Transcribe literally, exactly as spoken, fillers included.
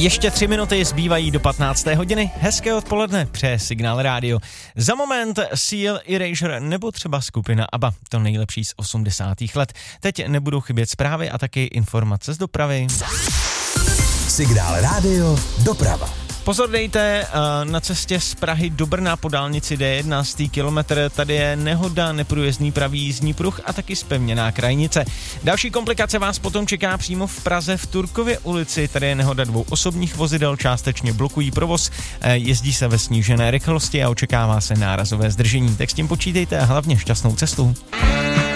Ještě tři minuty zbývají do patnácté hodiny. Hezké odpoledne, přeje Signál Rádio. Za moment Seal, Erasure nebo třeba skupina ABBA, to nejlepší z osmdesátých let. Teď nebudou chybět zprávy a taky informace z dopravy. Signál Rádio, doprava. Pozor dejte, na cestě z Prahy do Brna po dálnici D jedenáct kilometr, tady je nehoda, neprůjezdný pravý jízdní pruh a taky zpevněná krajnice. Další komplikace vás potom čeká přímo v Praze v Turkově ulici, tady je nehoda dvou osobních vozidel, částečně blokují provoz, jezdí se ve snížené rychlosti a očekává se nárazové zdržení, tak s tím počítejte a hlavně šťastnou cestu.